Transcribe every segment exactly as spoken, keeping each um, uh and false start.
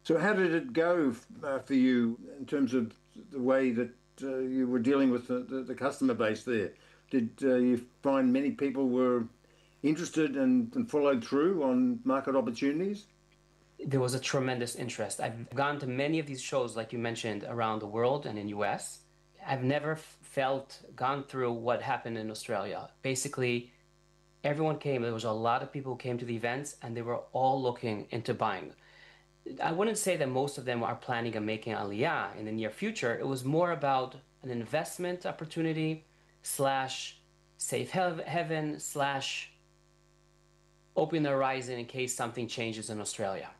So how did it go uh, for you in terms of the way that uh, you were dealing with the, the, the customer base there? Did uh, you find many people were interested and, and followed through on market opportunities? There was a tremendous interest. I've gone to many of these shows, like you mentioned, around the world and in U S. I've never felt, gone through what happened in Australia. Basically, everyone came. There was a lot of people who came to the events, and they were all looking into buying. I wouldn't say that most of them are planning on making Aliyah in the near future. It was more about an investment opportunity slash safe heaven slash open the horizon in case something changes in Australia.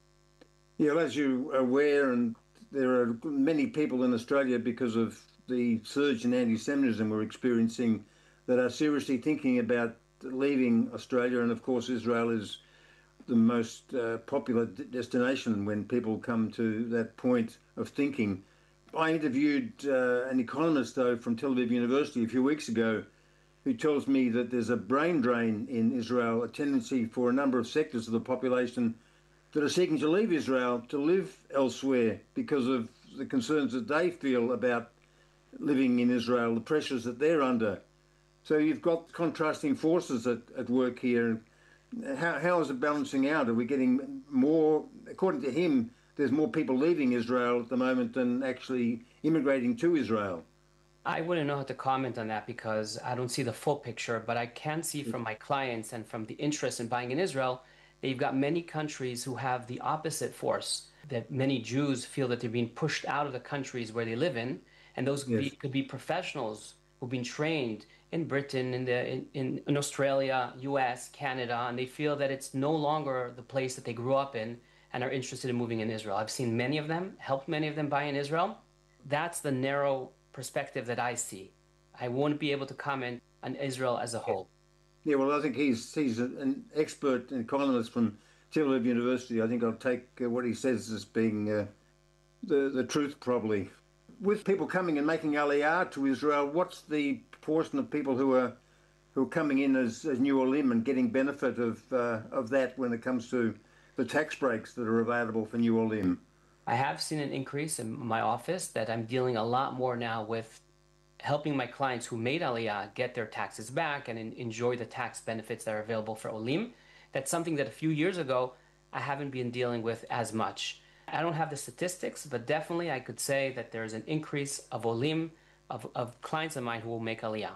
Yeah, well, as you are aware, and there are many people in Australia because of the surge in anti-Semitism we're experiencing that are seriously thinking about leaving Australia. And of course, Israel is the most uh, popular d- destination when people come to that point of thinking. I interviewed uh, an economist, though, from Tel Aviv University a few weeks ago who tells me that there's a brain drain in Israel, a tendency for a number of sectors of the population that are seeking to leave Israel to live elsewhere because of the concerns that they feel about living in Israel, the pressures that they're under. So you've got contrasting forces at, at work here. How, how is it balancing out? Are we getting more, according to him, there's more people leaving Israel at the moment than actually immigrating to Israel? I wouldn't know how to comment on that because I don't see the full picture, but I can see from my clients and from the interest in buying in Israel that you've got many countries who have the opposite force, that many Jews feel that they're being pushed out of the countries where they live in, and those could be, Yes. could be professionals who've been trained in Britain, in the in, in, in Australia, U S, Canada, and they feel that it's no longer the place that they grew up in and are interested in moving in Israel. I've seen many of them, helped many of them buy in Israel. That's the narrow perspective that I see. I won't be able to comment on Israel as a whole. Yeah, well, I think he's he's an expert economist from Tel Aviv University. I think I'll take uh, what he says as being uh, the the truth, probably. With people coming and making aliyah to Israel, what's the proportion of people who are who are coming in as, as new olim and getting benefit of uh, of that when it comes to the tax breaks that are available for new olim? I have seen an increase in my office that I'm dealing a lot more now with helping my clients who made Aliyah get their taxes back and en- enjoy the tax benefits that are available for Olim. That's something that a few years ago I haven't been dealing with as much. I don't have the statistics, but definitely I could say that there's an increase of Olim, of, of clients of mine who will make Aliyah.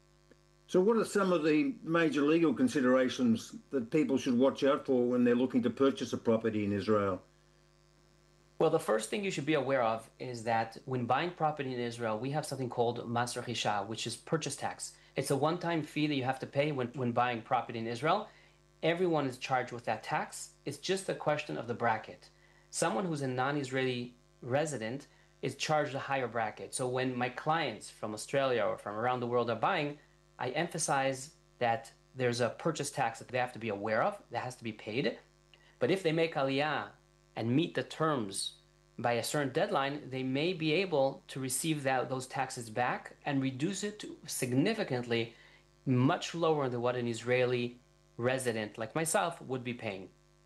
So, what are some of the major legal considerations that people should watch out for when they're looking to purchase a property in Israel? Well, the first thing you should be aware of is that when buying property in Israel, we have something called Mas Rechisha, which is purchase tax. It's a one-time fee that you have to pay when, when buying property in Israel. Everyone is charged with that tax. It's just a question of the bracket. Someone who's a non-Israeli resident is charged a higher bracket. So when my clients from Australia or from around the world are buying, I emphasize that there's a purchase tax that they have to be aware of, that has to be paid. But if they make aliyah and meet the terms by a certain deadline, they may be able to receive that those taxes back and reduce it to significantly much lower than what an Israeli resident like myself would be paying.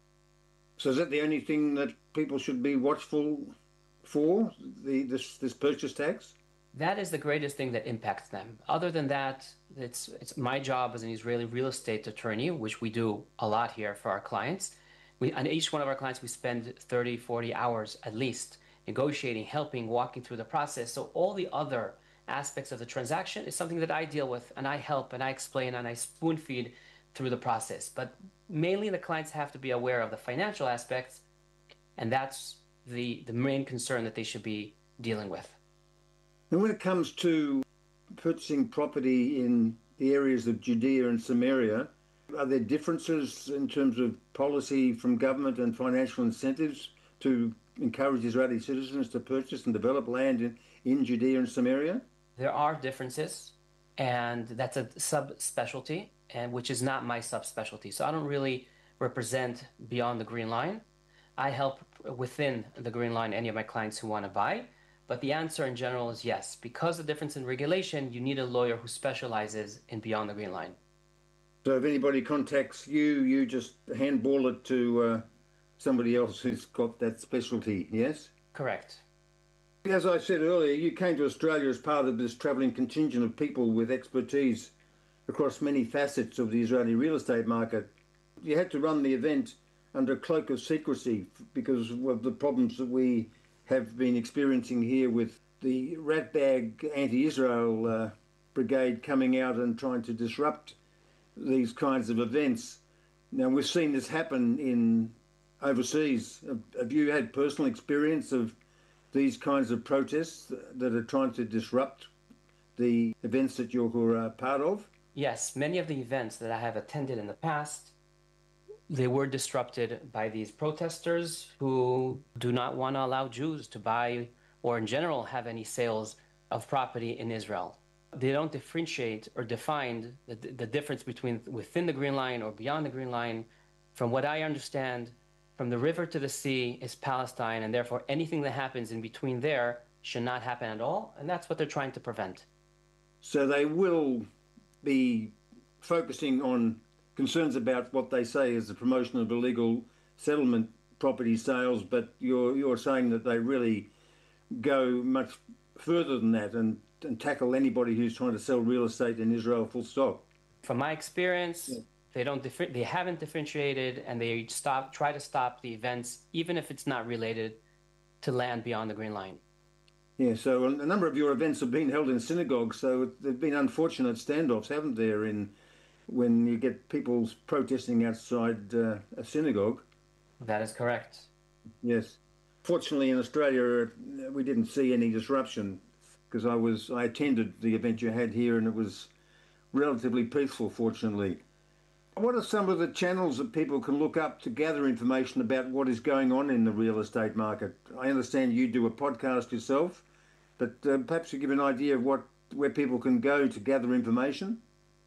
So, is that the only thing that people should be watchful for the this this purchase tax? That is the greatest thing that impacts them. Other than that, it's it's my job as an Israeli real estate attorney, which we do a lot here for our clients. We on each one of our clients we spend thirty, forty hours at least negotiating, helping, walking through the process. So all the other aspects of the transaction is something that I deal with and I help and I explain and I spoon feed through the process. But mainly the clients have to be aware of the financial aspects, and that's the the main concern that they should be dealing with. And when it comes to purchasing property in the areas of Judea and Samaria, are there differences in terms of policy from government and financial incentives to encourage Israeli citizens to purchase and develop land in, in Judea and Samaria? There are differences, and that's a subspecialty, and which is not my subspecialty. So I don't really represent beyond the green line. I help within the green line any of my clients who want to buy. But the answer in general is yes. Because of the difference in regulation, you need a lawyer who specializes in beyond the green line. So if anybody contacts you, you just handball it to uh, somebody else who's got that specialty, yes? Correct. As I said earlier, you came to Australia as part of this travelling contingent of people with expertise across many facets of the Israeli real estate market. You had to run the event under a cloak of secrecy because of the problems that we have been experiencing here with the ratbag anti-Israel uh, brigade coming out and trying to disrupt these kinds of events. Now, we've seen this happen in overseas. Have you had personal experience of these kinds of protests that are trying to disrupt the events that you're uh, part of? Yes, many of the events that I have attended in the past, they were disrupted by these protesters who do not want to allow Jews to buy or in general have any sales of property in Israel. They don't differentiate or define the, the difference between within the Green Line or beyond the Green Line. From what I understand, from the river to the sea is Palestine, and therefore anything that happens in between there should not happen at all, and that's what they're trying to prevent. So they will be focusing on concerns about what they say is the promotion of illegal settlement property sales, but you're you're saying that they really go much further than that and, and tackle anybody who's trying to sell real estate in Israel full stop. From my experience, yeah. they don't differ- they haven't differentiated, and they stop try to stop the events, even if it's not related to land beyond the Green Line. Yeah, so a number of your events have been held in synagogues, so there've been unfortunate standoffs, haven't there, in when you get people protesting outside uh, a synagogue. That is correct. Yes. Fortunately, in Australia, we didn't see any disruption because I was I attended the event you had here, and it was relatively peaceful, fortunately. What are some of the channels that people can look up to gather information about what is going on in the real estate market? I understand you do a podcast yourself, but uh, perhaps you give an idea of what where people can go to gather information.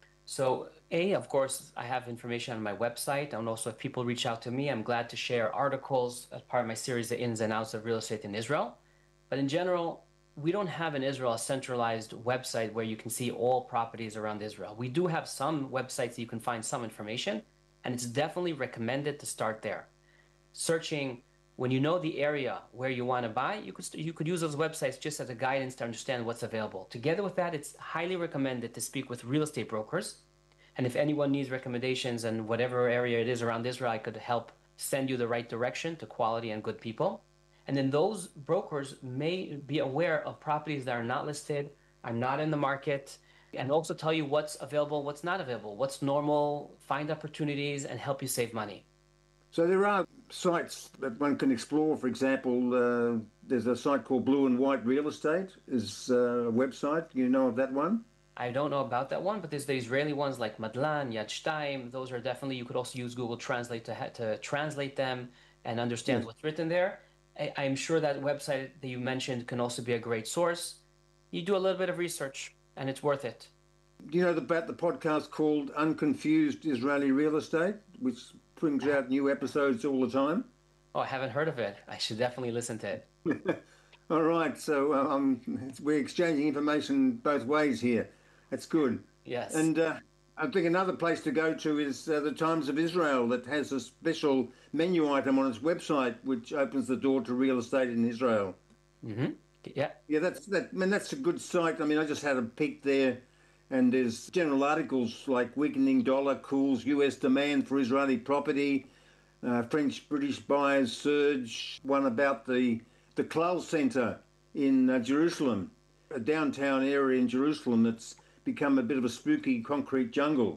So, A, of course, I have information on my website, and also if people reach out to me, I'm glad to share articles as part of my series, The Ins and Outs of Real Estate in Israel. But in general, we don't have in Israel a centralized website where you can see all properties around Israel. We do have some websites that you can find some information, and it's definitely recommended to start there. Searching, when you know the area where you want to buy, you could you could use those websites just as a guidance to understand what's available. Together with that, it's highly recommended to speak with real estate brokers. And if anyone needs recommendations in whatever area it is around Israel, I could help send you the right direction to quality and good people. And then those brokers may be aware of properties that are not listed, are not in the market, and also tell you what's available, what's not available, what's normal, find opportunities, and help you save money. So there are sites that one can explore. For example, uh, there's a site called Blue and White Real Estate, is uh, a website. You know of that one? I don't know about that one, but there's the Israeli ones like Madlan, Yad Shtaim. Those are definitely, you could also use Google Translate to, ha- to translate them and understand yes. what's written there. I, I'm sure that website that you mentioned can also be a great source. You do a little bit of research, and it's worth it. Do you know about the podcast called Unconfused Israeli Real Estate, which brings out new episodes all the time? Oh, I haven't heard of it. I should definitely listen to it. All right, so um, we're exchanging information both ways here. That's good. Yes. And uh, I think another place to go to is uh, the Times of Israel, that has a special menu item on its website which opens the door to real estate in Israel. Mm-hmm. Yeah. Yeah, that's that. I mean, that's a good site. I mean, I just had a peek there, and there's general articles like weakening dollar cools U S demand for Israeli property, uh, French-British buyers surge. One about the the Klal Center in uh, Jerusalem, a downtown area in Jerusalem that's become a bit of a spooky concrete jungle.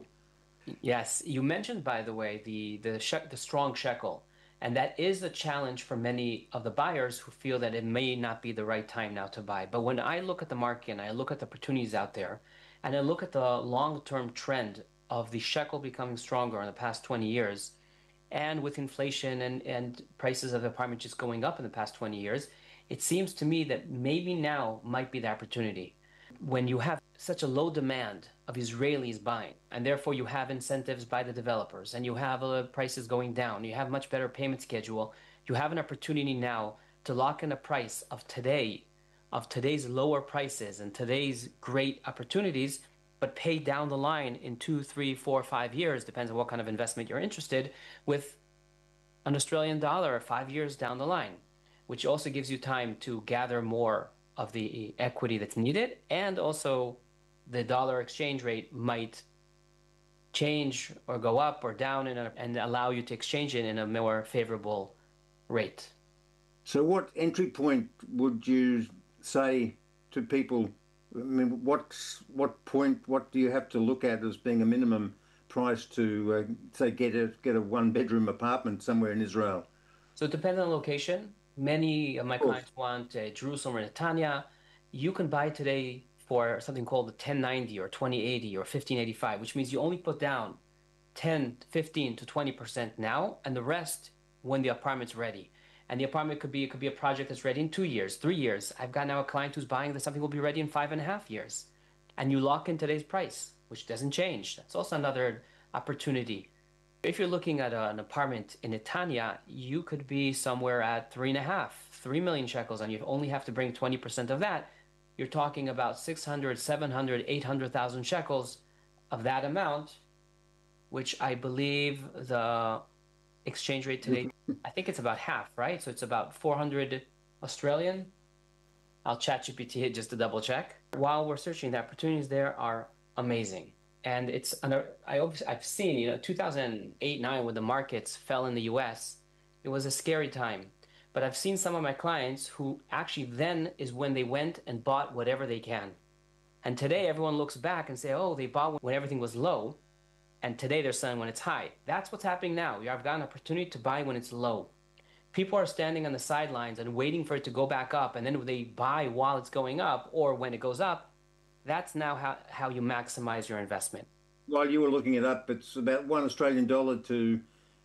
Yes, you mentioned, by the way, the the, she- the strong shekel, and that is a challenge for many of the buyers who feel that it may not be the right time now to buy. But when I look at the market and I look at the opportunities out there, and I look at the long-term trend of the shekel becoming stronger in the past twenty years, and with inflation and, and prices of apartments just going up in the past twenty years, it seems to me that maybe now might be the opportunity. When you have such a low demand of Israelis buying, and therefore you have incentives by the developers, and you have uh, prices going down, you have much better payment schedule, you have an opportunity now to lock in a price of today, of today's lower prices and today's great opportunities, but pay down the line in two, three, four, five years, depends on what kind of investment you're interested with an Australian dollar five years down the line, which also gives you time to gather more of the equity that's needed, and also the dollar exchange rate might change or go up or down in a, and allow you to exchange it in a more favorable rate. So what entry point would you say to people? I mean, what's, what point, what do you have to look at as being a minimum price to, uh, say, get a, get a one-bedroom apartment somewhere in Israel? So it depends on location. Many of my clients want uh, Jerusalem or Netanya. You can buy today for something called the ten ninety or twenty eighty or fifteen eighty-five, which means you only put down ten, fifteen to twenty percent now, and the rest when the apartment's ready. And the apartment could be, it could be a project that's ready in two years, three years. I've got now a client who's buying that something will be ready in five and a half years. And you lock in today's price, which doesn't change. That's also another opportunity. If you're looking at a, an apartment in Netanya, you could be somewhere at three and a half, three million shekels, and you only have to bring twenty percent of that. You're talking about six hundred, seven hundred, eight hundred thousand shekels of that amount, which I believe the exchange rate today, I think it's about half, right? So it's about four hundred Australian. I'll chat G P T it just to double check. While we're searching, the opportunities there are amazing. And it's, I, I've seen, you know, two thousand eight, nine, when the markets fell in the U S, it was a scary time. But I've seen some of my clients who actually then is when they went and bought whatever they can. And today everyone looks back and say, oh, they bought when everything was low. And today they're selling when it's high. That's what's happening now. I've got an opportunity to buy when it's low. People are standing on the sidelines and waiting for it to go back up. And then they buy while it's going up or when it goes up. That's now how, how you maximize your investment. While you were looking it up, it's about one Australian dollar to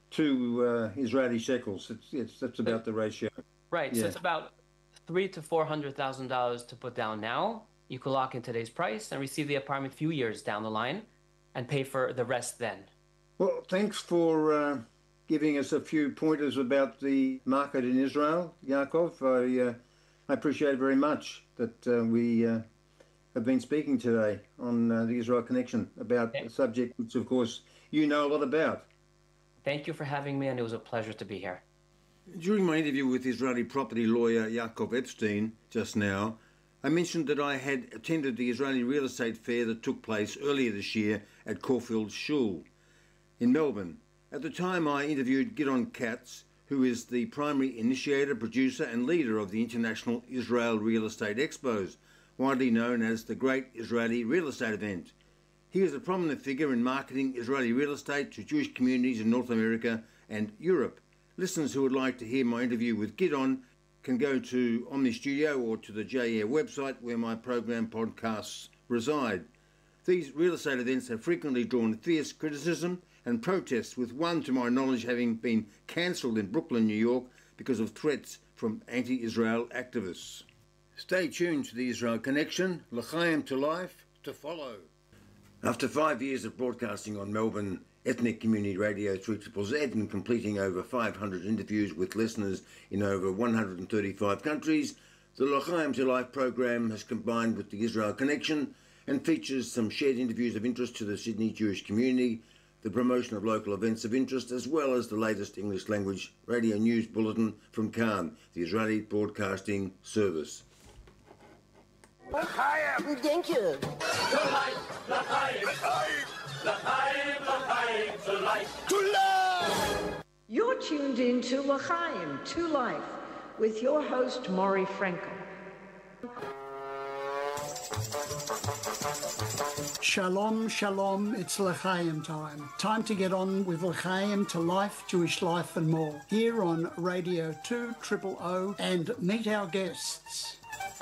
two uh, Israeli shekels. It's, it's that's about the ratio. Right. Yeah. So it's about three to four hundred thousand dollars to put down now. You could lock in today's price and receive the apartment a few years down the line, and pay for the rest then. Well, thanks for uh, giving us a few pointers about the market in Israel, Yaakov. I, uh, I appreciate very much that uh, we uh, have been speaking today on uh, the Israel Connection about a subject which, of course, you know a lot about. Thank you for having me, and it was a pleasure to be here. During my interview with Israeli property lawyer Yaakov Epstein just now, I mentioned that I had attended the Israeli real estate fair that took place earlier this year at Caulfield Shul in Melbourne. At the time, I interviewed Gidon Katz, who is the primary initiator, producer and leader of the International Israel Real Estate Expos, widely known as the Great Israeli Real Estate Event. He is a prominent figure in marketing Israeli real estate to Jewish communities in North America and Europe. Listeners who would like to hear my interview with Gidon can go to Omni Studio or to the J Air website where my program podcasts reside. These real estate events have frequently drawn fierce criticism and protests, with one, to my knowledge, having been cancelled in Brooklyn, New York, because of threats from anti-Israel activists. Stay tuned to the Israel Connection, L'chaim to life, to follow. After five years of broadcasting on Melbourne Ethnic Community Radio three Z Z and completing over five hundred interviews with listeners in over one hundred thirty-five countries, the L'chaim to Life program has combined with the Israel Connection and features some shared interviews of interest to the Sydney Jewish community, the promotion of local events of interest, as well as the latest English language radio news bulletin from Khan, the Israeli Broadcasting Service. L'chaim! Thank you. L'chaim! L'chaim! L'chaim! L'chaim! L'chaim! To life! To life! You're tuned in to L'chaim, to life, with your host, Maury Frankel. Shalom, shalom, it's L'chaim time. Time to get on with L'chaim to life, Jewish life and more. Here on Radio two O O O and meet our guests.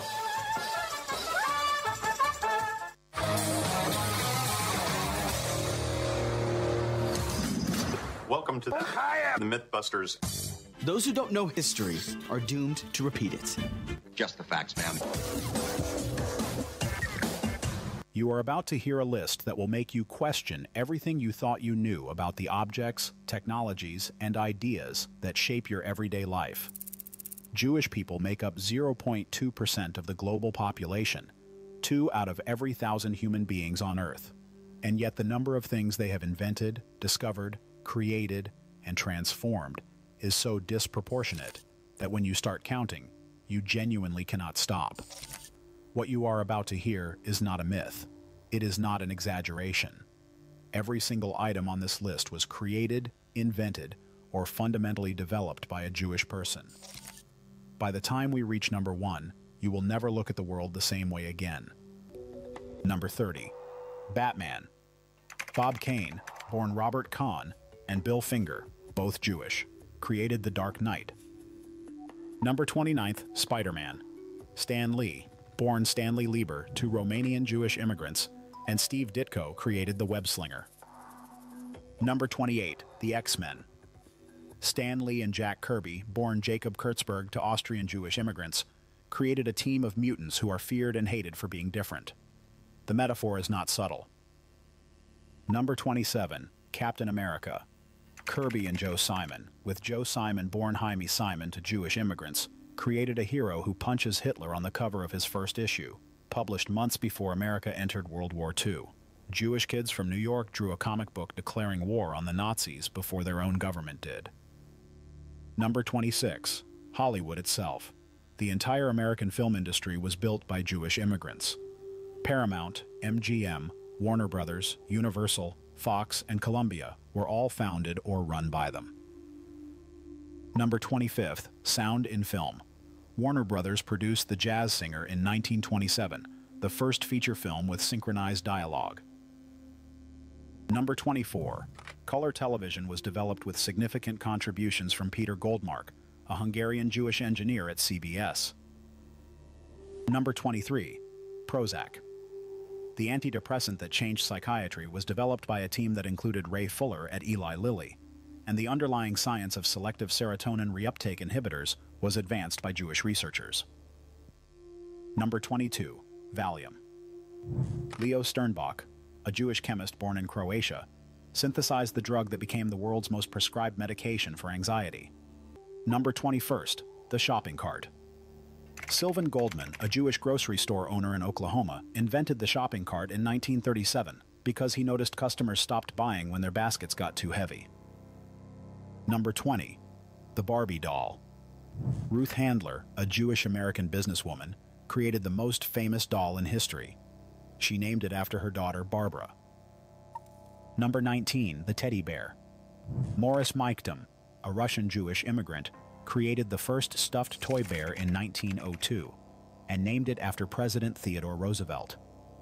Welcome to the Mythbusters. Those who don't know history are doomed to repeat it. Just the facts, ma'am. You are about to hear a list that will make you question everything you thought you knew about the objects, technologies, and ideas that shape your everyday life. Jewish people make up zero point two percent of the global population, two out of every thousand human beings on Earth. And yet the number of things they have invented, discovered, created, and transformed is so disproportionate that when you start counting, you genuinely cannot stop. What you are about to hear is not a myth. It is not an exaggeration. Every single item on this list was created, invented, or fundamentally developed by a Jewish person. By the time we reach number one, you will never look at the world the same way again. Number thirty. Batman. Bob Kane, born Robert Kahn, and Bill Finger, both Jewish, created The Dark Knight. Number twenty-ninth, Spider-Man. Stan Lee, born Stanley Lieber to Romanian Jewish immigrants, and Steve Ditko created The Web Slinger. Number twenty-eight, The X-Men. Stan Lee and Jack Kirby, born Jacob Kurtzberg to Austrian Jewish immigrants, created a team of mutants who are feared and hated for being different. The metaphor is not subtle. Number twenty-seven, Captain America. Kirby and Joe Simon, with Joe Simon born Jaime Simon to Jewish immigrants, created a hero who punches Hitler on the cover of his first issue, published months before America entered World War Two. Jewish kids from New York drew a comic book declaring war on the Nazis before their own government did. Number twenty-six, Hollywood itself. The entire American film industry was built by Jewish immigrants. Paramount, M G M, Warner Brothers, Universal, Fox, and Columbia were all founded or run by them. Number twenty-fifth, Sound in Film. Warner Brothers produced The Jazz Singer in nineteen twenty-seven, the first feature film with synchronized dialogue. Number twenty-four, color television was developed with significant contributions from Peter Goldmark, a Hungarian Jewish engineer at C B S. Number twenty-three, Prozac. The antidepressant that changed psychiatry was developed by a team that included Ray Fuller at Eli Lilly, and the underlying science of selective serotonin reuptake inhibitors was advanced by Jewish researchers. Number twenty-two, Valium. Leo Sternbach, a Jewish chemist born in Croatia, synthesized the drug that became the world's most prescribed medication for anxiety. Number twenty-first, the shopping cart. Sylvan Goldman, a Jewish grocery store owner in Oklahoma, invented the shopping cart in nineteen thirty-seven because he noticed customers stopped buying when their baskets got too heavy. Number twenty, the Barbie doll. Ruth Handler, a Jewish-American businesswoman, created the most famous doll in history. She named it after her daughter, Barbara. Number nineteen, the teddy bear. Morris Meikdom, a Russian Jewish immigrant, created the first stuffed toy bear in nineteen oh two and named it after President Theodore Roosevelt.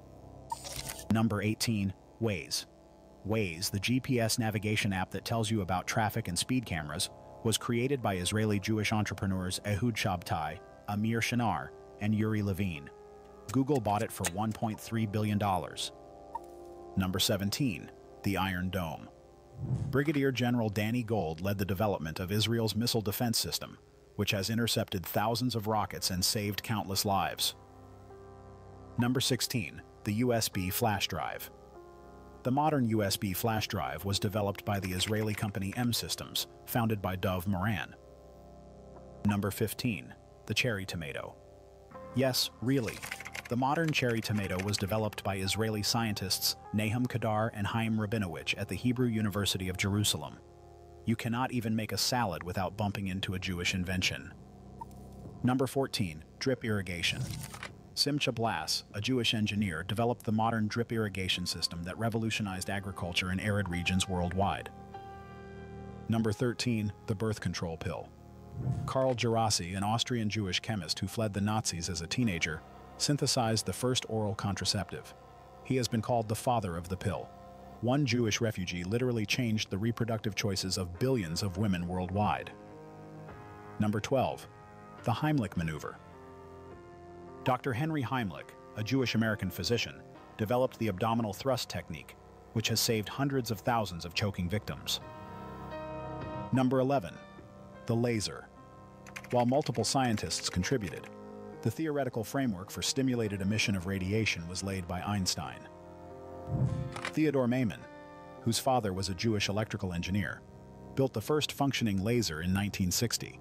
Number eighteen, Waze. Waze, the G P S navigation app that tells you about traffic and speed cameras, was created by Israeli Jewish entrepreneurs Ehud Shabtai, Amir Shinar, and Yuri Levine. Google bought it for one point three billion dollars. Number seventeen, the Iron Dome. Brigadier General Danny Gold led the development of Israel's missile defense system, which has intercepted thousands of rockets and saved countless lives. Number sixteen, the U S B flash drive. The modern U S B flash drive was developed by the Israeli company M Systems, founded by Dov Moran. Number fifteen, the cherry tomato. Yes, really. The modern cherry tomato was developed by Israeli scientists Nahum Kadar and Chaim Rabinowitz at the Hebrew University of Jerusalem. You cannot even make a salad without bumping into a Jewish invention. Number fourteen, drip irrigation. Simcha Blas, a Jewish engineer, developed the modern drip irrigation system that revolutionized agriculture in arid regions worldwide. Number thirteen, the birth control pill. Karl Gerasi, an Austrian Jewish chemist who fled the Nazis as a teenager, synthesized the first oral contraceptive. He has been called the father of the pill. One Jewish refugee literally changed the reproductive choices of billions of women worldwide. Number twelve, the Heimlich maneuver. Doctor Henry Heimlich, a Jewish-American physician, developed the abdominal thrust technique, which has saved hundreds of thousands of choking victims. Number eleven, the laser. While multiple scientists contributed, the theoretical framework for stimulated emission of radiation was laid by Einstein. Theodore Maiman, whose father was a Jewish electrical engineer, built the first functioning laser in nineteen sixty.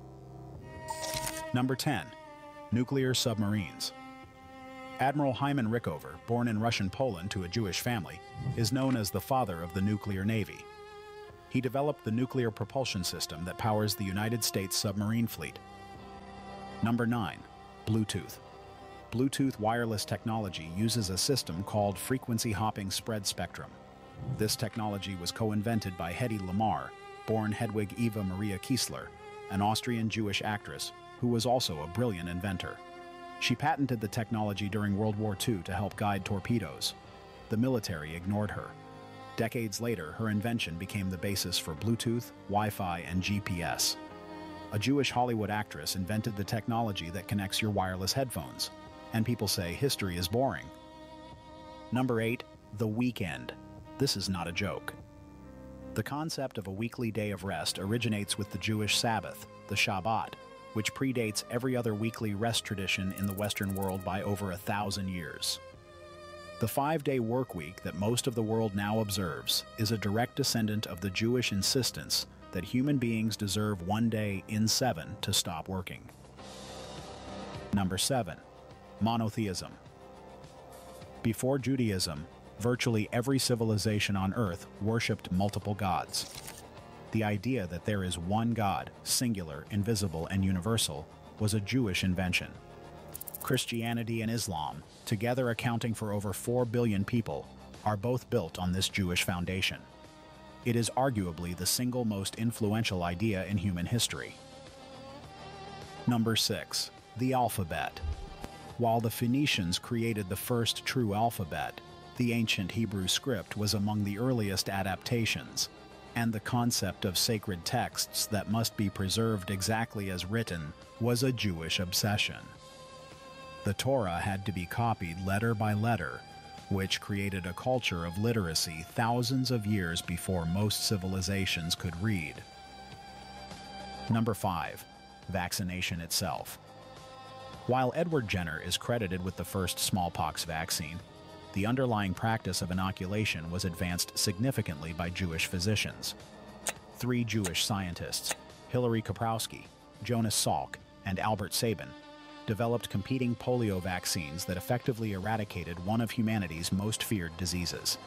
Number ten, nuclear submarines. Admiral Hyman Rickover, born in Russian Poland to a Jewish family, is known as the father of the nuclear navy. He developed the nuclear propulsion system that powers the United States submarine fleet. Number nine. Bluetooth. Bluetooth wireless technology uses a system called frequency hopping spread spectrum. This technology was co-invented by Hedy Lamarr, born Hedwig Eva Maria Kiesler, an Austrian Jewish actress who was also a brilliant inventor. She patented the technology during World War Two to help guide torpedoes. The military ignored her. Decades later, her invention became the basis for Bluetooth, Wi-Fi, and G P S. A Jewish Hollywood actress invented the technology that connects your wireless headphones. And people say history is boring. Number eight. The weekend. This is not a joke. The concept of a weekly day of rest originates with the Jewish Sabbath, the Shabbat, which predates every other weekly rest tradition in the Western world by over a thousand years. The five-day work week that most of the world now observes is a direct descendant of the Jewish insistence that human beings deserve one day in seven to stop working. Number seven. Monotheism. Before Judaism, virtually every civilization on Earth worshipped multiple gods. The idea that there is one God, singular, invisible, and universal, was a Jewish invention. Christianity and Islam, together accounting for over four billion people, are both built on this Jewish foundation. It is arguably the single most influential idea in human history. Number six. The alphabet. While the Phoenicians created the first true alphabet, the ancient Hebrew script was among the earliest adaptations, and the concept of sacred texts that must be preserved exactly as written was a Jewish obsession. The Torah had to be copied letter by letter, which created a culture of literacy thousands of years before most civilizations could read. Number five. Vaccination itself. While Edward Jenner is credited with the first smallpox vaccine, the underlying practice of inoculation was advanced significantly by Jewish physicians. Three Jewish scientists, Hilary Kaprowski, Jonas Salk, and Albert Sabin, developed competing polio vaccines that effectively eradicated one of humanity's most feared diseases.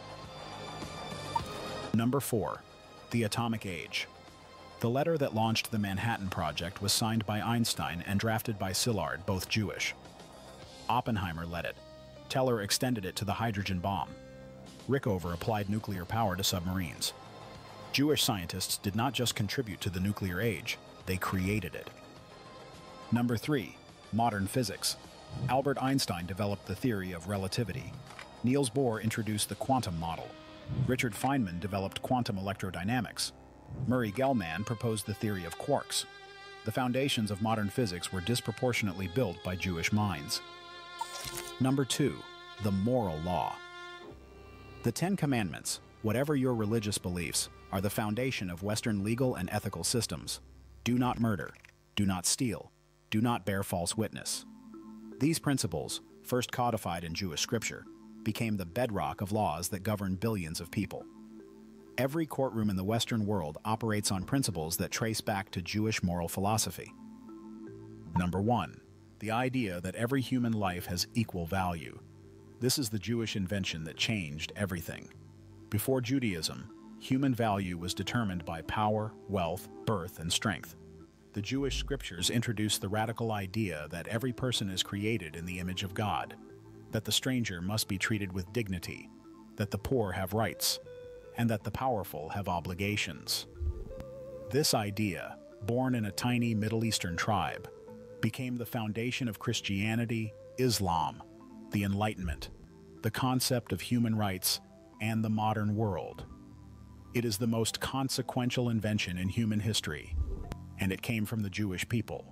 Number four. The atomic age. The letter that launched the Manhattan Project was signed by Einstein and drafted by Szilard, both Jewish. Oppenheimer led it. Teller extended it to the hydrogen bomb. Rickover applied nuclear power to submarines. Jewish scientists did not just contribute to the nuclear age, they created it. Number three. Modern physics. Albert Einstein developed the theory of relativity. Niels Bohr introduced the quantum model. Richard Feynman developed quantum electrodynamics. Murray Gell-Mann proposed the theory of quarks. The foundations of modern physics were disproportionately built by Jewish minds. Number two. The moral law. The Ten Commandments, whatever your religious beliefs, are the foundation of Western legal and ethical systems. Do not murder. Do not steal. Do not bear false witness. These principles, first codified in Jewish scripture, became the bedrock of laws that govern billions of people. Every courtroom in the Western world operates on principles that trace back to Jewish moral philosophy. Number one. The idea that every human life has equal value. This is the Jewish invention that changed everything. Before Judaism, human value was determined by power, wealth, birth, and strength. The Jewish scriptures introduced the radical idea that every person is created in the image of God, that the stranger must be treated with dignity, that the poor have rights, and that the powerful have obligations. This idea, born in a tiny Middle Eastern tribe, became the foundation of Christianity, Islam, the Enlightenment, the concept of human rights, and the modern world. It is the most consequential invention in human history, and it came from the Jewish people.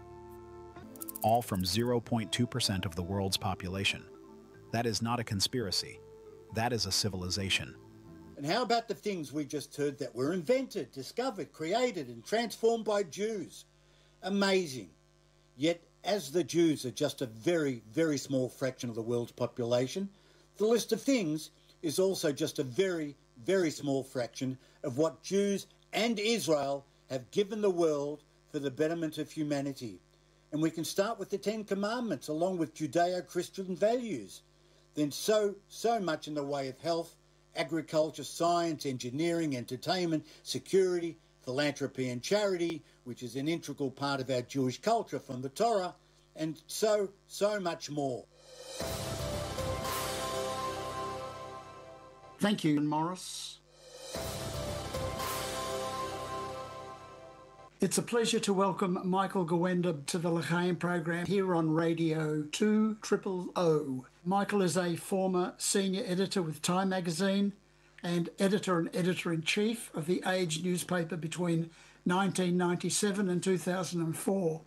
All from zero point two percent of the world's population. That is not a conspiracy. That is a civilization. And how about the things we just heard that were invented, discovered, created, and transformed by Jews? Amazing. Yet, as the Jews are just a very, very small fraction of the world's population, the list of things is also just a very, very small fraction of what Jews and Israel have given the world for the betterment of humanity. And we can start with the Ten Commandments along with Judeo-Christian values. Then so, so much in the way of health agriculture, science, engineering, entertainment, security, philanthropy and charity, which is an integral part of our Jewish culture from the Torah, and so, so much more. Thank you, Morris. It's a pleasure to welcome Michael Gawenda to the L'Chaim program here on Radio two triple O. Michael is a former senior editor with Time magazine and editor and editor-in-chief of the Age newspaper between nineteen ninety-seven and two thousand four.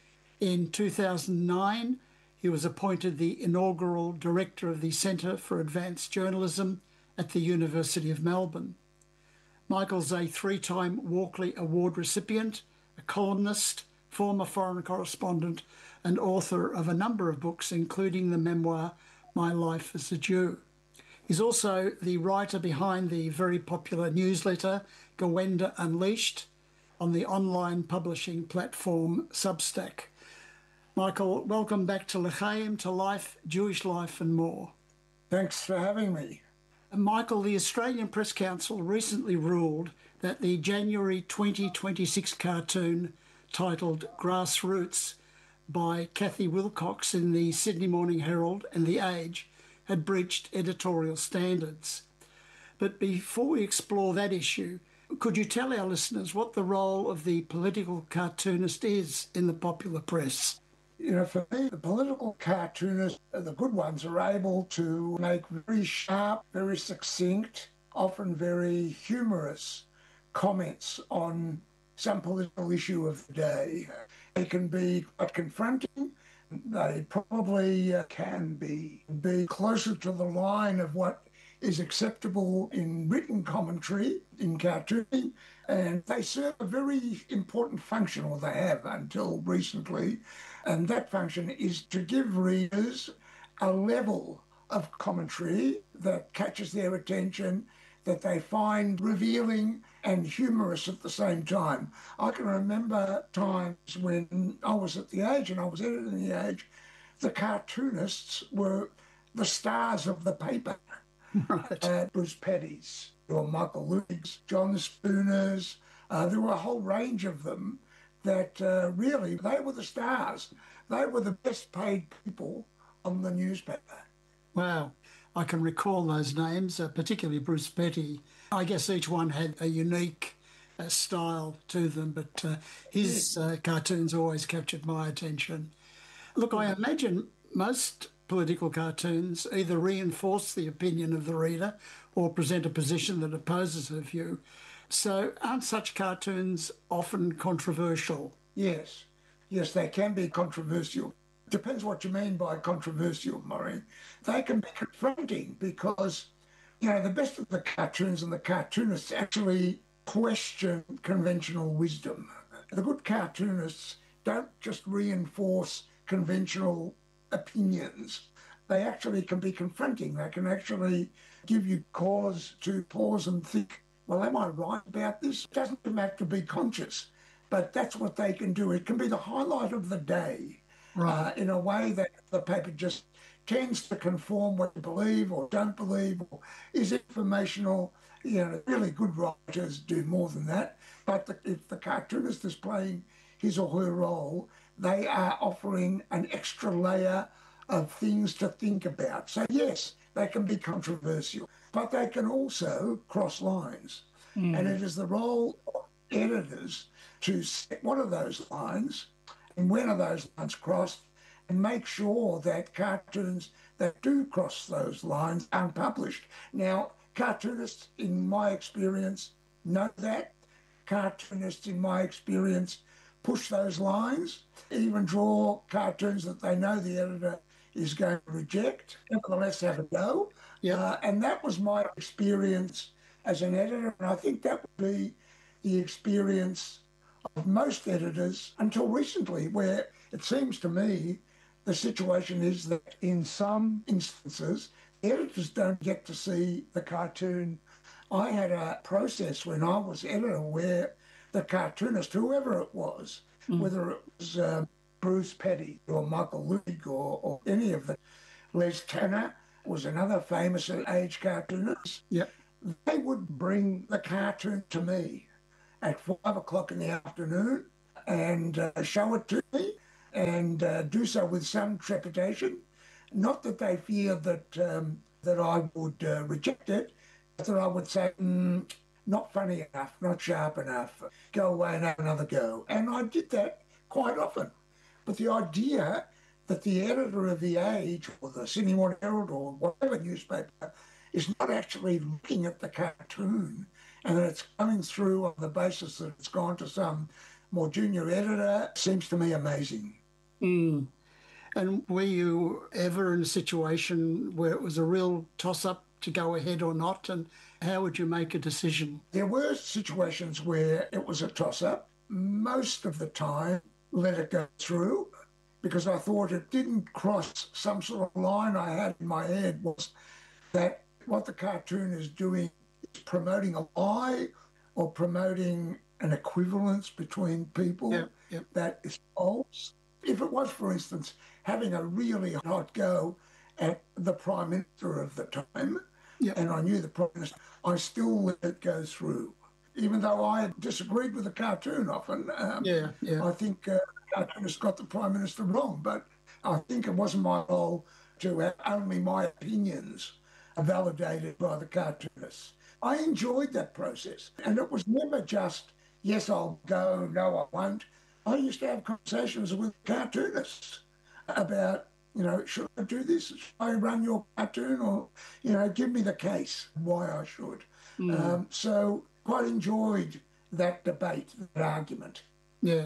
In two thousand nine, he was appointed the inaugural director of the Centre for Advanced Journalism at the University of Melbourne. Michael's a three-time Walkley Award recipient, a columnist, former foreign correspondent, and author of a number of books, including the memoir My Life as a Jew. He's also the writer behind the very popular newsletter Gawenda Unleashed on the online publishing platform Substack. Michael, welcome back to L'Chaim, to Life, Jewish Life and More. Thanks for having me. Michael, the Australian Press Council recently ruled that the January twenty twenty-six cartoon titled Grassroots by Kathy Wilcox in the Sydney Morning Herald and The Age had breached editorial standards. But before we explore that issue, could you tell our listeners what the role of the political cartoonist is in the popular press? You know, for me, the political cartoonists, the good ones, are able to make very sharp, very succinct, often very humorous comments on some political issue of the day. They can be quite confronting. They probably uh, can be, be closer to the line of what is acceptable in written commentary, in cartooning, and they serve a very important function, or they have until recently, and that function is to give readers a level of commentary that catches their attention, that they find revealing and humorous at the same time. I can remember times when I was at The Age and I was editing The Age, the cartoonists were the stars of the paper. Right. Uh, Bruce Petty's, or Michael Lewis, John Spooners, uh, there were a whole range of them that uh, really, they were the stars. They were the best paid people on the newspaper. Wow. I can recall those names, uh, particularly Bruce Petty. I guess each one had a unique uh, style to them, but uh, his uh, cartoons always captured my attention. Look, I imagine most political cartoons either reinforce the opinion of the reader or present a position that opposes her view. So aren't such cartoons often controversial? Yes. Yes, they can be controversial. Depends what you mean by controversial, Murray. They can be confronting because, you know, the best of the cartoons and the cartoonists actually question conventional wisdom. The good cartoonists don't just reinforce conventional opinions. They actually can be confronting. They can actually give you cause to pause and think, well, am I right about this? It doesn't have to be conscious, but that's what they can do. It can be the highlight of the day. Right. Uh, in a way that the paper just tends to conform what you believe or don't believe or is informational. You know, really good writers do more than that. But the, if the cartoonist is playing his or her role, they are offering an extra layer of things to think about. So yes, they can be controversial, but they can also cross lines. Mm. And it is the role of editors to set one of those lines and when are those lines crossed, and make sure that cartoons that do cross those lines are published. Now, cartoonists, in my experience, know that. Cartoonists, in my experience, push those lines, even draw cartoons that they know the editor is going to reject, nevertheless have a go. Yep. Uh, and that was my experience as an editor, and I think that would be the experience of most editors until recently, where it seems to me the situation is that in some instances, editors don't get to see the cartoon. I had a process when I was editor where the cartoonist, whoever it was, mm. whether it was uh, Bruce Petty or Michael Lewis or, or any of them, Les Tanner was another famous Age cartoonist. Yep. they would bring the cartoon to me at five o'clock in the afternoon and uh, show it to me, and uh, do so with some trepidation. Not that they feared that um, that I would uh, reject it, but that I would say, mm, not funny enough, not sharp enough, go away and have another go. And I did that quite often. But the idea that the editor of The Age or the Sydney Morning Herald or whatever newspaper is not actually looking at the cartoon and that it's coming through on the basis that it's gone to some more junior editor seems to me amazing. Mm. And were you ever in a situation where it was a real toss-up to go ahead or not, and how would you make a decision? There were situations where it was a toss-up. Most of the time, let it go through, because I thought it didn't cross some sort of line I had in my head, was that what the cartoon is doing is promoting a lie or promoting an equivalence between people yep, yep. that is false. If it was, for instance, having a really hot go at the Prime Minister of the time, yep. and I knew the Prime Minister, I still let it go through. Even though I disagreed with the cartoon often, um, yeah, yeah. I think uh, the cartoonist got the Prime Minister wrong, but I think it wasn't my role to have only my opinions validated by the cartoonists. I enjoyed that process, and it was never just, yes, I'll go, no, I won't. I used to have conversations with cartoonists about, you know, should I do this? Should I run your cartoon? Or, you know, give me the case why I should. Mm. Um, so quite enjoyed that debate, that argument. Yeah.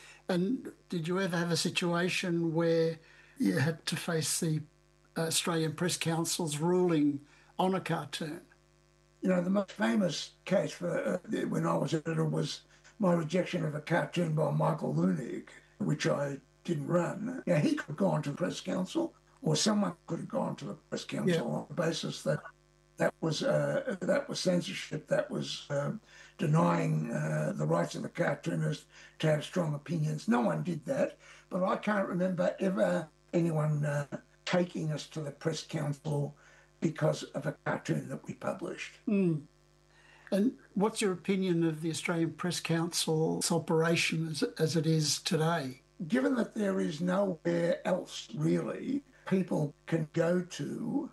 And did you ever have a situation where you had to face the Australian Press Council's ruling on a cartoon? You know, the most famous case for uh, when I was editor was my rejection of a cartoon by Michael Leunig, which I didn't run. Yeah, he could have gone to the Press Council, or someone could have gone to the Press Council yeah. on the basis that that was uh, that was censorship, that was uh, denying uh, the rights of the cartoonist to have strong opinions. No one did that, but I can't remember ever anyone uh, taking us to the Press Council because of a cartoon that we published. Mm. And what's your opinion of the Australian Press Council's operation as, as it is today? Given that there is nowhere else really people can go to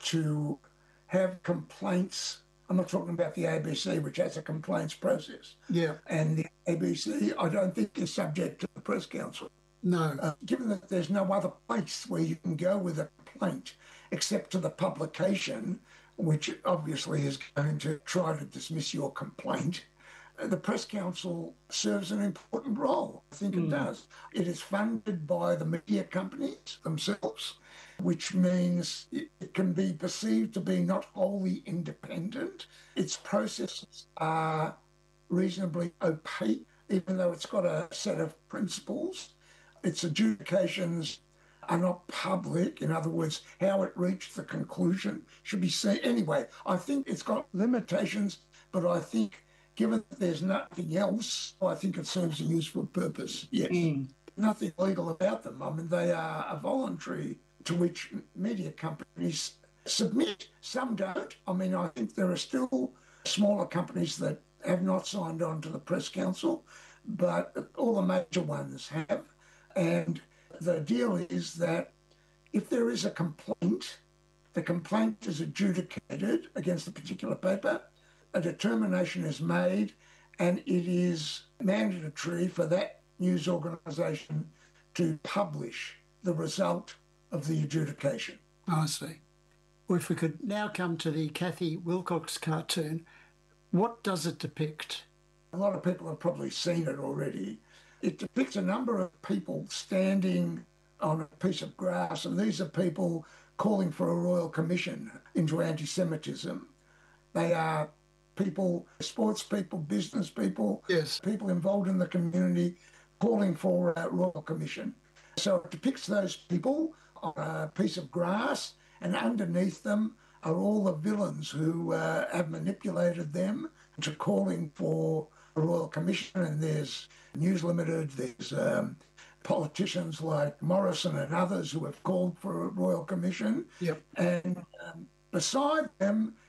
to have complaints, I'm not talking about the A B C, which has a complaints process. Yeah. And the A B C, I don't think is subject to the Press Council. No. Uh, given that there's no other place where you can go with a complaint except to the publication, which obviously is going to try to dismiss your complaint, the Press Council serves an important role. I think mm. it does. It is funded by the media companies themselves, which means it can be perceived to be not wholly independent. Its processes are reasonably opaque, even though it's got a set of principles. Its adjudications are not public. In other words, how it reached the conclusion should be seen. Anyway, I think it's got limitations, but I think given that there's nothing else, I think it serves a useful purpose, yes. Mm. Nothing legal about them. I mean, they are a voluntary to which media companies submit. Some don't. I mean, I think there are still smaller companies that have not signed on to the Press Council, but all the major ones have. And the deal is that if there is a complaint, the complaint is adjudicated against a particular paper, a determination is made, and it is mandatory for that news organisation to publish the result of the adjudication. I see. Well, if we could now come to the Kathy Wilcox cartoon, what does it depict? A lot of people have probably seen it already. It depicts a number of people standing on a piece of grass, and these are people calling for a royal commission into anti-Semitism. They are people, sports people, business people, yes. people involved in the community calling for a royal commission. So it depicts those people on a piece of grass, and underneath them are all the villains who uh, have manipulated them into calling for a royal commission. And there's News Limited, there's um, politicians like Morrison and others who have called for a royal commission. Yep. And um, beside them,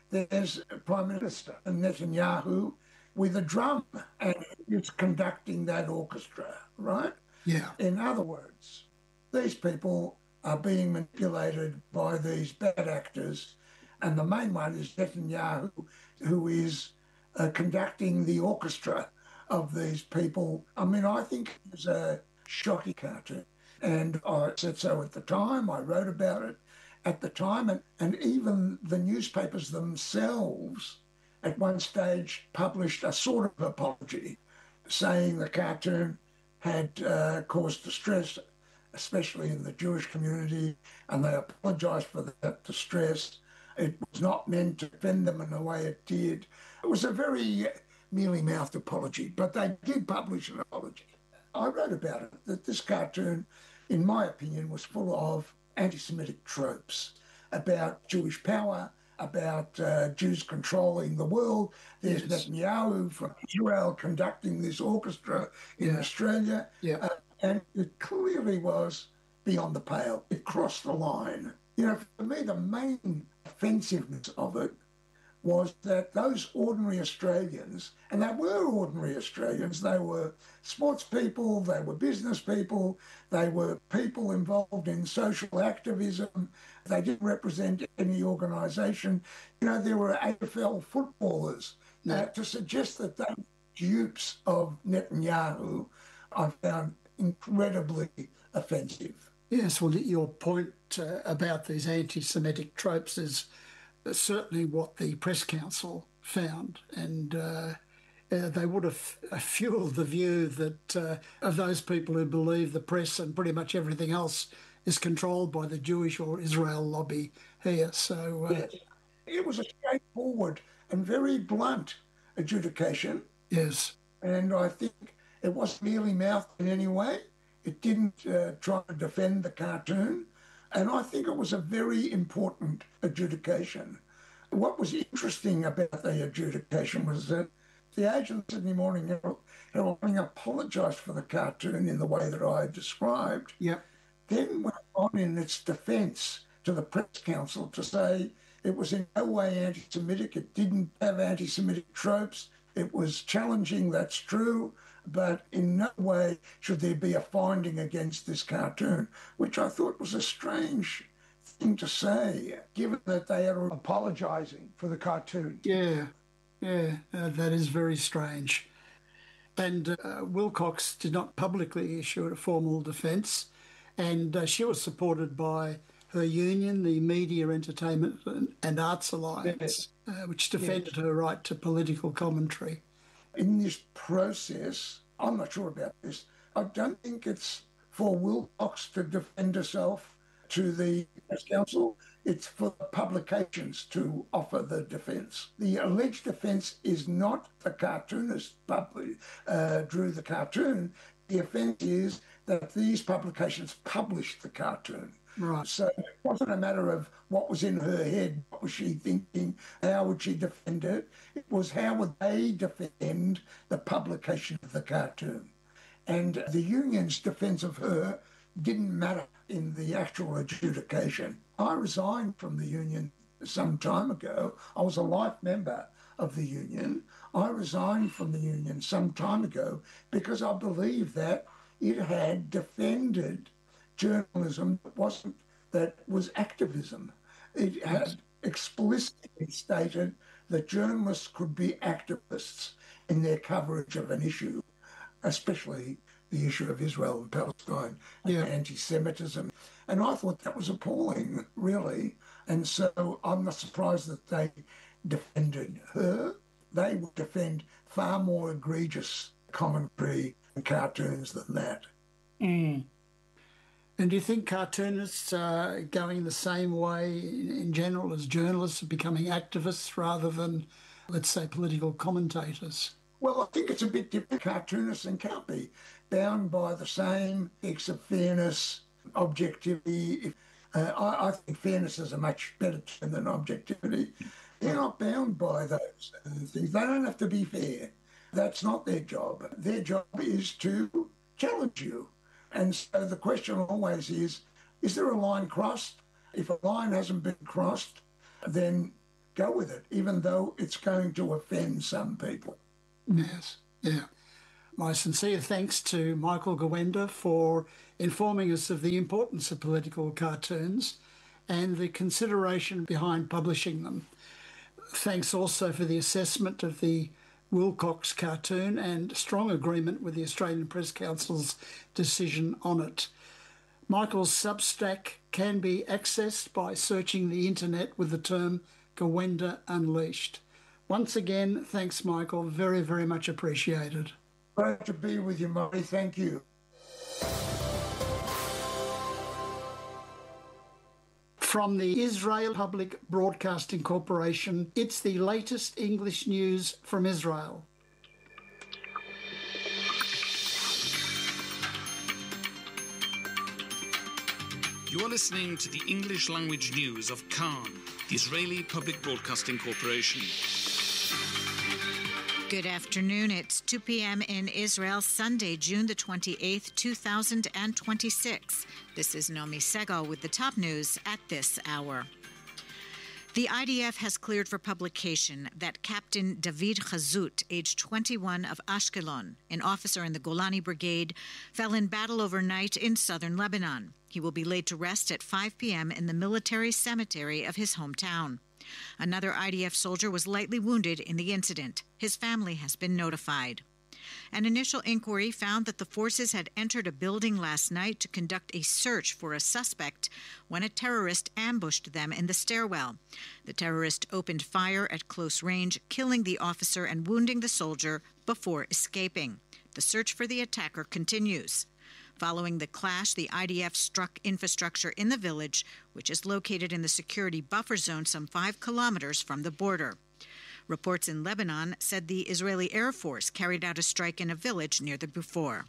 there's Prime Minister Netanyahu with a drum, and he's conducting that orchestra, right? Yeah. In other words, these people are being manipulated by these bad actors, and the main one is Netanyahu, who is uh, conducting the orchestra of these people. I mean, I think it was a shocking cartoon, and I said so at the time. I wrote about it at the time, and, and even the newspapers themselves at one stage published a sort of apology, saying the cartoon had uh, caused distress, especially in the Jewish community, and they apologised for that distress. It was not meant to offend them in the way it did. It was a very mealy-mouthed apology, but they did publish an apology. I wrote about it, that this cartoon, in my opinion, was full of anti-Semitic tropes about Jewish power, about uh, Jews controlling the world. There's yes. Netanyahu from Israel conducting this orchestra in yeah. Australia. Yeah. Uh, and it clearly was beyond the pale. It crossed the line. You know, for me, the main offensiveness of it was that those ordinary Australians, and they were ordinary Australians, they were sports people, they were business people, they were people involved in social activism, they didn't represent any organisation. You know, there were A F L footballers. Yeah. Uh, to suggest that they were dupes of Netanyahu, I found incredibly offensive. Yes, well, your point uh, about these anti-Semitic tropes is certainly what the Press Council found, and uh, uh, they would have uh, fueled the view that uh, of those people who believe the press and pretty much everything else is controlled by the Jewish or Israel lobby here. So uh, yes. It was a straightforward and very blunt adjudication. Yes. And I think it wasn't mealy-mouthed in any way. It didn't uh, try to defend the cartoon. And I think it was a very important adjudication. What was interesting about the adjudication was that the Age and the Sydney Morning Herald, Herald apologised for the cartoon in the way that I described. Yep. Then went on in its defence to the Press Council to say it was in no way anti-Semitic, it didn't have anti-Semitic tropes, it was challenging, that's true, but in no way should there be a finding against this cartoon, which I thought was a strange thing to say, given that they are apologising for the cartoon. Yeah, yeah, uh, that is very strange. And uh, Wilcox did not publicly issue a formal defence, and uh, she was supported by her union, the Media, Entertainment and Arts Alliance, uh, which defended yes. her right to political commentary. In this process, I'm not sure about this, I don't think it's for Wilcox to defend herself to the Press Council. It's for the publications to offer the defence. The alleged defence is not the cartoonist public, uh, drew the cartoon. The offence is that these publications published the cartoon. Right. So it wasn't a matter of what was in her head, what was she thinking, how would she defend it. It was how would they defend the publication of the cartoon. And the union's defence of her didn't matter in the actual adjudication. I resigned from the union some time ago. I was a life member of the union. I resigned from the union some time ago because I believe that it had defended journalism that wasn't, that was activism. It had explicitly stated that journalists could be activists in their coverage of an issue, especially the issue of Israel and Palestine yeah. and anti-Semitism. And I thought that was appalling, really. And so I'm not surprised that they defended her. They would defend far more egregious commentary and cartoons than that. Mm. And do you think cartoonists are going the same way in general as journalists are becoming activists rather than, let's say, political commentators? Well, I think it's a bit different. Cartoonists and can't be bound by the same ethics of fairness, objectivity. Uh, I, I think fairness is a much better term than objectivity. They're not bound by those uh, things. They don't have to be fair. That's not their job. Their job is to challenge you. And so the question always is, is there a line crossed? If a line hasn't been crossed, then go with it, even though it's going to offend some people. Yes, yeah. My sincere thanks to Michael Gawenda for informing us of the importance of political cartoons and the consideration behind publishing them. Thanks also for the assessment of the Wilcox cartoon and strong agreement with the Australian Press Council's decision on it. Michael's Substack can be accessed by searching the internet with the term Gawenda Unleashed. Once again, thanks, Michael. Very, very much appreciated. Glad to be with you, Murray. Thank you. From the Israel Public Broadcasting Corporation, it's the latest English news from Israel. You are listening to the English language news of Khan, the Israeli Public Broadcasting Corporation. Good afternoon. It's two p.m. in Israel, Sunday, June the twenty-eighth, two thousand twenty-six. This is Naomi Segal with the top news at this hour. The I D F has cleared for publication that Captain David Chazut, age twenty-one, of Ashkelon, an officer in the Golani Brigade, fell in battle overnight in southern Lebanon. He will be laid to rest at five p.m. in the military cemetery of his hometown. Another I D F soldier was lightly wounded in the incident. His family has been notified. An initial inquiry found that the forces had entered a building last night to conduct a search for a suspect when a terrorist ambushed them in the stairwell. The terrorist opened fire at close range, killing the officer and wounding the soldier before escaping. The search for the attacker continues. Following the clash, the I D F struck infrastructure in the village, which is located in the security buffer zone some five kilometers from the border. Reports in Lebanon said the Israeli Air Force carried out a strike in a village near the Beaufort.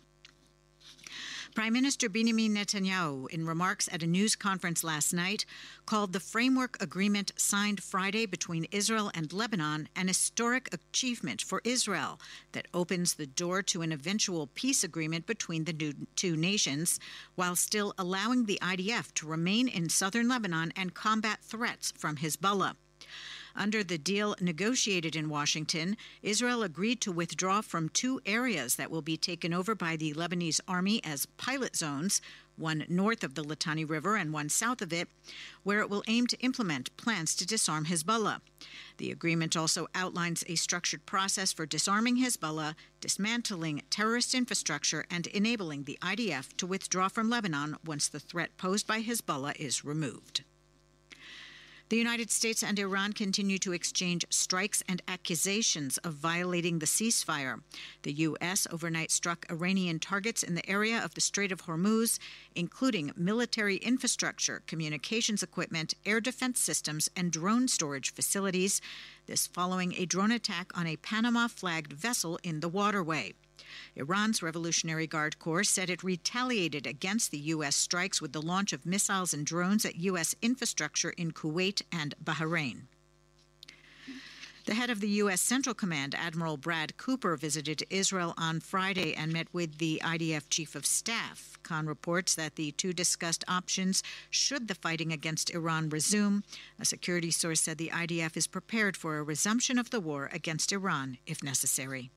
Prime Minister Benjamin Netanyahu, in remarks at a news conference last night, called the framework agreement signed Friday between Israel and Lebanon an historic achievement for Israel that opens the door to an eventual peace agreement between the two nations, while still allowing the I D F to remain in southern Lebanon and combat threats from Hezbollah. Under the deal negotiated in Washington, Israel agreed to withdraw from two areas that will be taken over by the Lebanese army as pilot zones, one north of the Litani River and one south of it, where it will aim to implement plans to disarm Hezbollah. The agreement also outlines a structured process for disarming Hezbollah, dismantling terrorist infrastructure, and enabling the I D F to withdraw from Lebanon once the threat posed by Hezbollah is removed. The United States and Iran continue to exchange strikes and accusations of violating the ceasefire. The U S overnight struck Iranian targets in the area of the Strait of Hormuz, including military infrastructure, communications equipment, air defense systems, and drone storage facilities. This following a drone attack on a Panama-flagged vessel in the waterway. Iran's Revolutionary Guard Corps said it retaliated against the U S strikes with the launch of missiles and drones at U S infrastructure in Kuwait and Bahrain. The head of the U S Central Command, Admiral Brad Cooper, visited Israel on Friday and met with the I D F Chief of Staff. Khan reports that the two discussed options should the fighting against Iran resume. A security source said the I D F is prepared for a resumption of the war against Iran if necessary.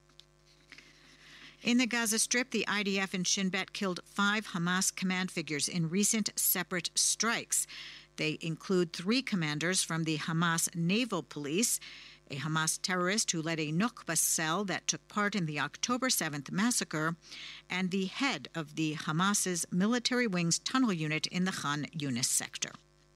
In the Gaza Strip, the I D F and Shin Bet killed five Hamas command figures in recent separate strikes. They include three commanders from the Hamas Naval Police, a Hamas terrorist who led a Nukba cell that took part in the October seventh massacre, and the head of the Hamas's military wing's tunnel unit in the Khan Yunis sector.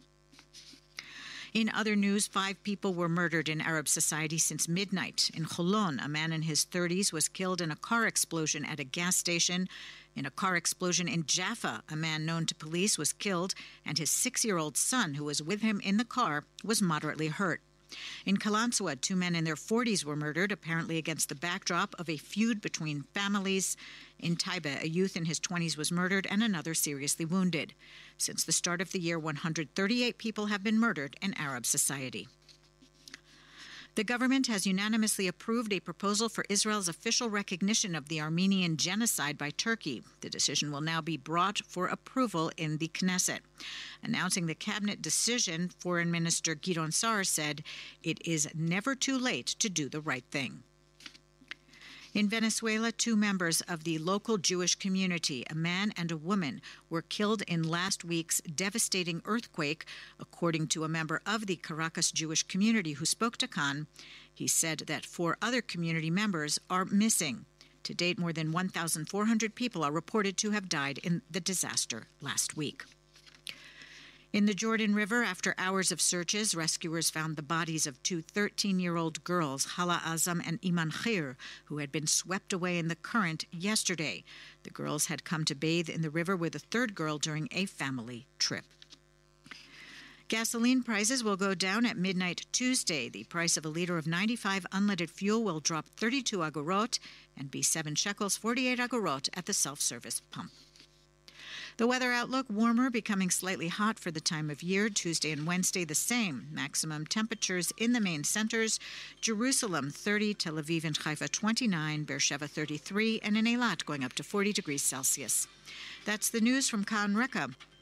In other news, five people were murdered in Arab society since midnight. In Holon, a man in his thirties was killed in a car explosion at a gas station. In a car explosion in Jaffa, a man known to police was killed, and his six-year-old son, who was with him in the car, was moderately hurt. In Kalansawa, two men in their forties were murdered, apparently against the backdrop of a feud between families. In Taiba, a youth in his twenties was murdered and another seriously wounded. Since the start of the year, one hundred thirty-eight people have been murdered in Arab society. The government has unanimously approved a proposal for Israel's official recognition of the Armenian genocide by Turkey. The decision will now be brought for approval in the Knesset. Announcing the cabinet decision, Foreign Minister Gideon Sa'ar said, "It is never too late to do the right thing." In Venezuela, two members of the local Jewish community, a man and a woman, were killed in last week's devastating earthquake, according to a member of the Caracas Jewish community who spoke to Khan. He said that four other community members are missing. To date, more than one thousand four hundred people are reported to have died in the disaster last week. In the Jordan River, after hours of searches, rescuers found the bodies of two thirteen-year-old girls, Hala Azam and Iman Khair, who had been swept away in the current yesterday. The girls had come to bathe in the river with a third girl during a family trip. Gasoline prices will go down at midnight Tuesday. The price of a liter of ninety-five unleaded fuel will drop thirty-two agorot and be seven shekels, forty-eight agorot at the self-service pump. The weather outlook: warmer, becoming slightly hot for the time of year. Tuesday and Wednesday the same. Maximum temperatures in the main centers: Jerusalem thirty, Tel Aviv and Haifa twenty-nine, Beersheba thirty-three, and in Eilat going up to forty degrees Celsius. That's the news from Khan Reka.